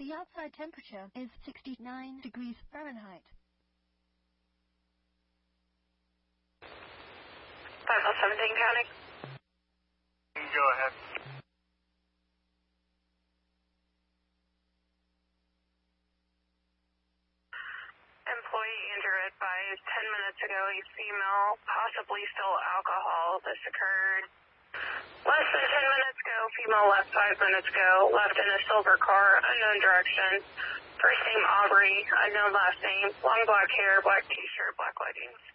The outside temperature is 69 degrees Fahrenheit. 5017 County. Go ahead. Employee injured, advised 10 minutes ago, a female, possibly still alcohol. This occurred less than 10 minutes ago. Female left 5 minutes ago, left in a silver car, unknown direction. First name Aubrey, unknown last name, long black hair, black t-shirt, black leggings.